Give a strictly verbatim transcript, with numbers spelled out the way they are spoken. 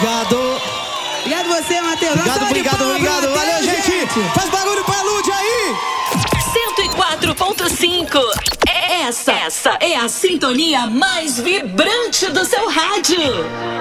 Obrigado. Obrigado você, Matheus. Obrigado, obrigado, obrigado. Valeu, gente. gente. Faz barulho pra Lud aí. cento e quatro ponto cinco. Essa, essa é a sintonia mais vibrante do seu rádio.